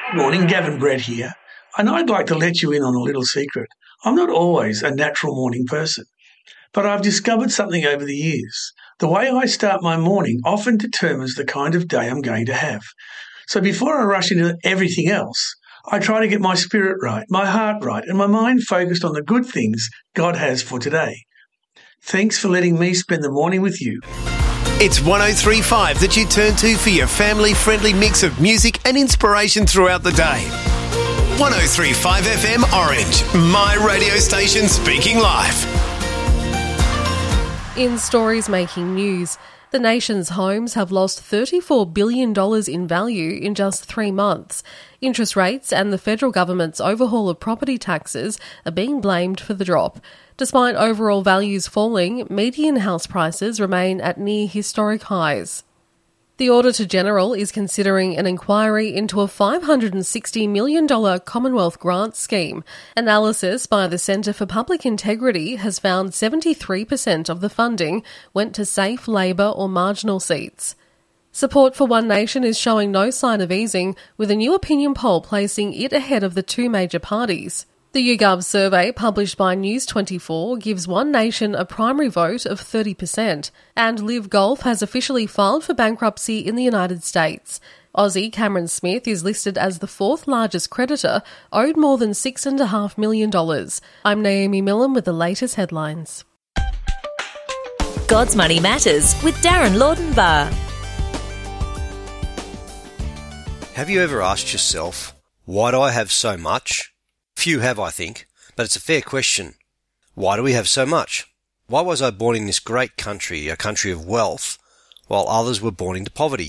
Morning, Gavin Brett here, and I'd like to let you in on a little secret. I'm not always a natural morning person, but I've discovered something over the years. The way I start my morning often determines the kind of day I'm going to have. So before I rush into everything else, I try to get my spirit right, my heart right, and my mind focused on the good things God has for today. Thanks for letting me spend the morning with you. It's 103.5 that you turn to for your family-friendly mix of music and inspiration throughout the day. 103.5 FM Orange, my radio station speaking live. In stories making news, the nation's homes have lost $34 billion in value in just 3 months. Interest rates and the federal government's overhaul of property taxes are being blamed for the drop. Despite overall values falling, median house prices remain at near historic highs. The Auditor-General is considering an inquiry into a $560 million Commonwealth grant scheme. Analysis by the Centre for Public Integrity has found 73% of the funding went to safe Labor or marginal seats. Support for One Nation is showing no sign of easing, with a new opinion poll placing it ahead of the two major parties. The YouGov survey published by News24 gives One Nation a primary vote of 30%, and Live Golf has officially filed for bankruptcy in the United States. Aussie Cameron Smith is listed as the fourth largest creditor, owed more than $6.5 million. I'm Naomi Millen with the latest headlines. God's Money Matters with Darren Laudenbar. Have you ever asked yourself, why do I have so much? Few have, I think, but it's a fair question. Why do we have so much? Why was I born in this great country, a country of wealth, while others were born into poverty?